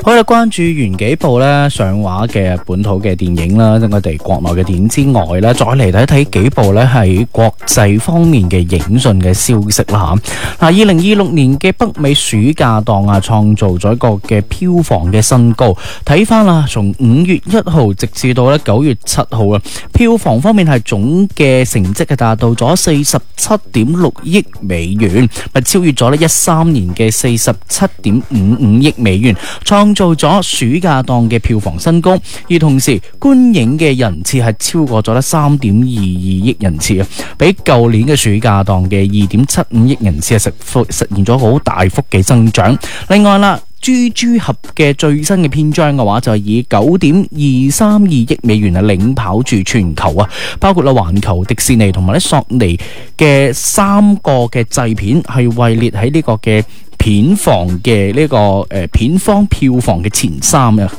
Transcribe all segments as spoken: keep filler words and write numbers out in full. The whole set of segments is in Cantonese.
好啦，關注完幾部咧上畫嘅本土嘅電影啦，我哋國內嘅電影之外咧，再嚟睇睇幾部咧喺國際方面嘅影訊嘅消息啦吓。嗱，二零二六年嘅北美暑假檔啊，創造咗一個嘅票房嘅新高。睇翻啦，從五月一號直至到咧九月七號啊，票房方面係總嘅成績係達到咗四十七點六億美元，咪超越咗咧一三年嘅四十七點五五億美元，創造咗暑假檔嘅票房新高。而同時觀影嘅人次係超過咗咧三點二二億人次啊，比舊年嘅暑假檔嘅二點七五億人次係實實現咗好大幅嘅增長。另外啦，豬豬俠嘅最新嘅篇章嘅話就係以九點二三二億美元啊領跑住全球啊，包括啦環球、迪士尼同埋咧索尼嘅三個嘅製片係位列喺呢個嘅片房嘅呢個誒片方票房嘅前三啊。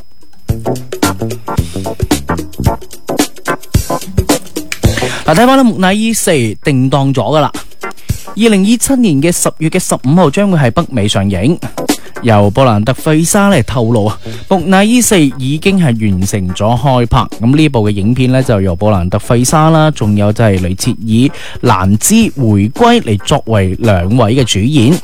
嗱，睇翻咧木乃伊四定檔咗噶啦，二零二七年嘅十月嘅十五號將會喺北美上映。由布蘭特費沙嚟透露啊，木乃伊四已經係完成咗開拍。咁呢部嘅影片呢，就由布蘭特費沙啦，仲有就係雷切爾蘭茲回歸嚟作為兩位嘅主演。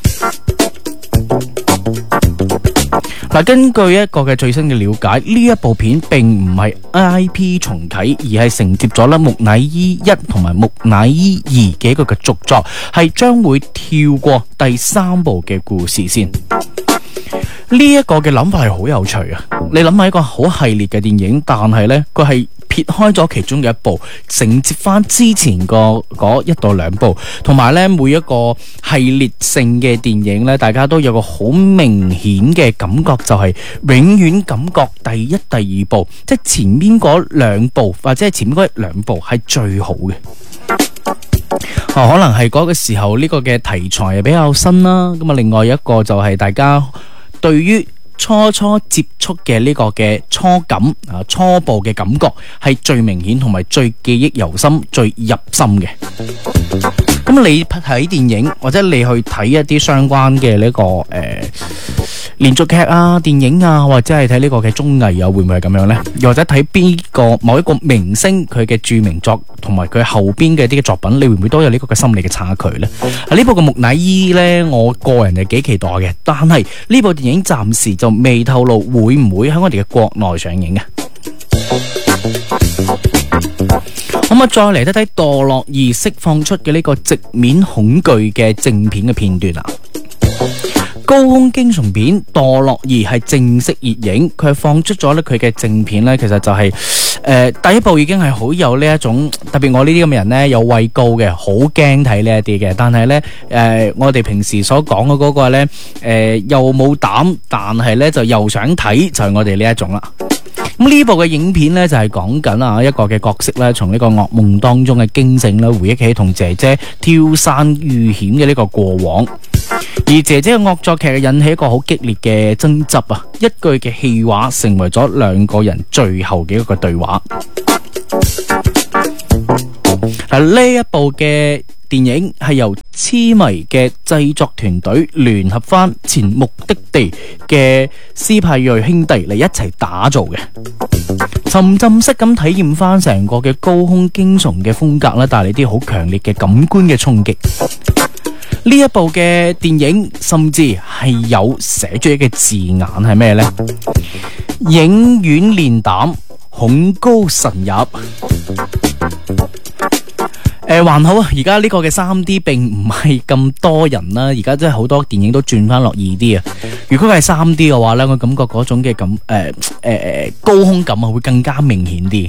嗱，根據一個嘅最新嘅了解，呢一部片並唔係 I P 重啟，而係承接咗咧木乃伊一同埋木乃伊二嘅一個嘅續作，係將會跳過第三部嘅故事先。呢一個嘅諗法係好有趣啊！你諗下一個好系列嘅電影，但係呢，佢係撇開咗其中嘅一部，承接翻之前個嗰一到兩部，同埋呢每一個系列性嘅電影呢，大家都有個好明顯嘅感覺，就係永遠感覺第一、第二部，即係前面嗰兩部或者係前面嗰兩部係最好嘅。哦，可能係嗰個時候呢個嘅題材係比較新啦。咁啊，另外一個就係大家對於初初接觸嘅呢個嘅初感啊，初步嘅感覺係最明顯同埋最記憶猶深、最入心嘅。咁你睇電影或者你去睇一啲相關嘅呢、這個誒、呃、連續劇啊、電影啊，或者係睇呢個嘅綜藝啊，會唔會係咁樣呢？又或者睇邊個某一個明星佢嘅著名作同埋佢後邊嘅啲嘅作品，你會唔會都有呢個嘅心理嘅差距呢？啊，呢部嘅木乃伊呢，我個人係幾期待嘅，但係呢部電影暫時就未透露會唔會喺我哋嘅國內上映嘅。咁啊，再嚟睇睇墮落二釋放出嘅呢個直面恐懼嘅正片嘅片段啊！高空驚悚片《墮落二》係正式熱映，佢係放出咗咧佢嘅正片咧，其實就係、是、誒、呃、第一部已經係好有呢一種，特別我呢啲咁嘅人咧有畏高嘅，好驚睇呢一啲嘅，但係咧誒我哋平時所講嘅嗰個咧誒、呃、又冇膽，但係咧就又想睇，就係、是、我哋呢一種啦。咁呢部嘅影片呢，就係講緊啊一個嘅角色咧，從呢個噩夢當中嘅驚醒咧，回憶起同姐姐跳傘遇險嘅呢個過往，而姐姐嘅惡作劇引起一個好激烈嘅爭執啊！一句嘅戲話成為咗兩個人最後嘅一個對話。嗱，呢一部嘅電影係由痴迷嘅製作團隊聯合翻前目的地嘅斯派瑞兄弟嚟一齊打造嘅，沉浸式咁體驗翻成個嘅高空驚悚嘅風格啦，帶嚟啲好強烈嘅感官嘅衝擊。呢一部嘅電影甚至係有寫住一個字眼係咩呢？影院練膽，恐高神入。誒、呃，還好啊！而家呢個嘅 三 D 並唔係咁多人啦，而家真係好多電影都轉翻落 二 D 啊。如果佢係 三 D 嘅話呢，我感覺嗰種嘅感誒誒誒高空感啊會更加明顯啲。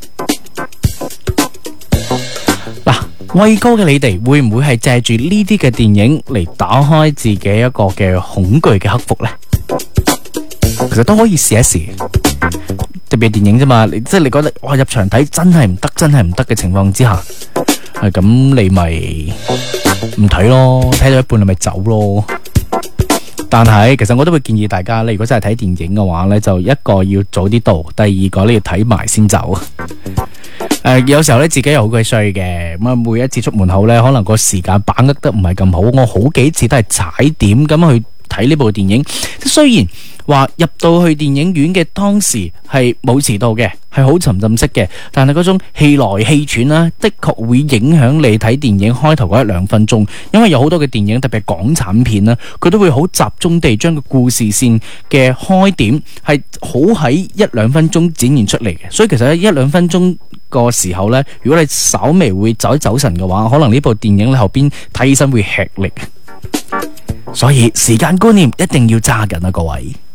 嗱，畏高嘅你哋會唔會係借住呢啲嘅電影嚟打開自己一個嘅恐懼嘅克服呢？其實都可以試一試。特別係電影啫嘛，你即係你覺得哇入場睇真係唔得，真係唔得嘅情況之下。係咁，你咪唔睇咯，睇到一半你咪走咯。但係其實我都會建議大家咧，如果真係睇電影嘅話咧，就一個要早啲到，第二個咧要睇埋先走。誒、呃，有時候咧自己又好鬼衰嘅，咁啊每一次出門口咧，可能個時間把握得唔係咁好，我好幾次都係踩點咁去睇呢部電影。雖然話入到去電影院嘅當時係冇遲到嘅，係好沉浸式嘅，但係嗰種氣來氣喘啦，的確會影響你睇電影開頭嗰一兩分鐘。因為有好多嘅電影，特別係港產片啦，佢都會好集中地將個故事線嘅開點係好喺一兩分鐘展現出嚟嘅。所以其實一兩分鐘個時候呢，如果你稍微會走一走神嘅話，可能呢部電影咧後邊睇起身會吃力。所以時間觀念一定要揸緊啊，各位。